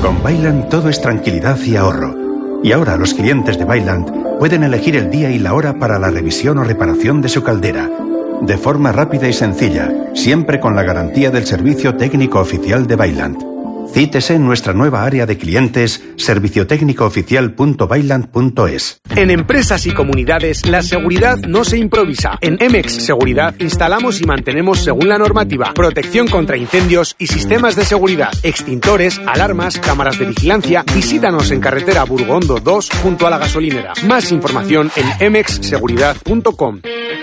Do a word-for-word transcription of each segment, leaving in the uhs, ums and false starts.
Con Vaillant todo es tranquilidad y ahorro. Y ahora los clientes de Vaillant pueden elegir el día y la hora para la revisión o reparación de su caldera, de forma rápida y sencilla, siempre con la garantía del servicio técnico oficial de Vaillant. Cítese en nuestra nueva área de clientes servicio técnico oficial punto vaillant punto es. En empresas y comunidades, la seguridad no se improvisa. En Emex Seguridad instalamos y mantenemos según la normativa protección contra incendios y sistemas de seguridad, extintores, alarmas, cámaras de vigilancia. Visítanos en carretera Burgondo dos junto a la gasolinera. Más información en emex seguridad punto com.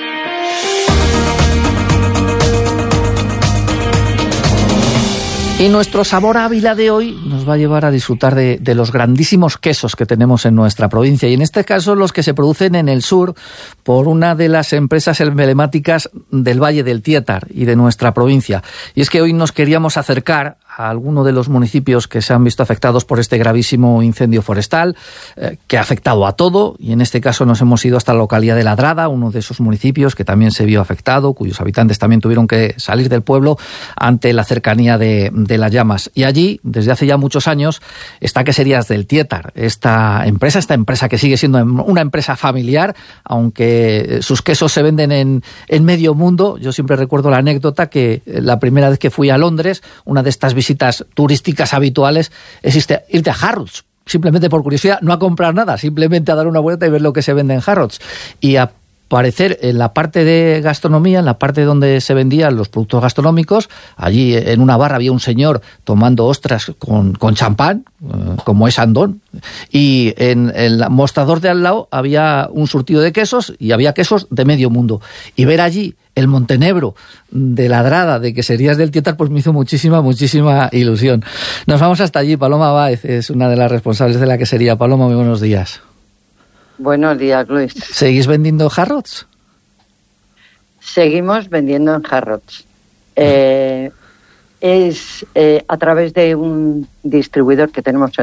Y nuestro Sabor Ávila de hoy nos va a llevar a disfrutar de, de los grandísimos quesos que tenemos en nuestra provincia, y en este caso los que se producen en el sur por una de las empresas emblemáticas del Valle del Tiétar y de nuestra provincia. Y es que hoy nos queríamos acercar a alguno de los municipios que se han visto afectados por este gravísimo incendio forestal, eh, que ha afectado a todo, y en este caso nos hemos ido hasta la localidad de Ladrada, uno de esos municipios que también se vio afectado, cuyos habitantes también tuvieron que salir del pueblo ante la cercanía de, de las llamas. Y allí, desde hace ya muchos años, está Queserías del Tiétar, esta empresa, esta empresa que sigue siendo una empresa familiar, aunque sus quesos se venden en, en medio mundo. Yo siempre recuerdo la anécdota que la primera vez que fui a Londres, una de estas visitas visitas turísticas habituales es irte a Harrods, simplemente por curiosidad, no a comprar nada, simplemente a dar una vuelta y ver lo que se vende en Harrods. Y a parecer en la parte de gastronomía, en la parte donde se vendían los productos gastronómicos, allí en una barra había un señor tomando ostras con, con champán, eh, como es Andón, y en el mostrador de al lado había un surtido de quesos, y había quesos de medio mundo. Y ver allí el Montenegro de Ladrada, de Queserías del Tiétar, pues me hizo muchísima, muchísima ilusión. Nos vamos hasta allí. Paloma Báez es una de las responsables de la quesería. Paloma, muy buenos días. Buenos días, Luis. ¿Seguís vendiendo Harrods? Seguimos vendiendo en Harrods. Eh, es eh, a través de un distribuidor que tenemos en